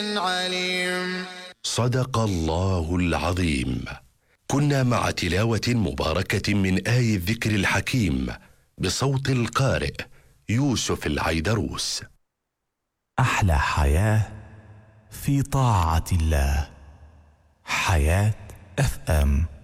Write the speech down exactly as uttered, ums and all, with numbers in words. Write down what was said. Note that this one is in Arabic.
عليم. صدق الله العظيم. كنا مع تلاوة مباركة من آي الذكر الحكيم بصوت القارئ يوسف العيدروس. أحلى حياة في طاعة الله. حياة اف ام.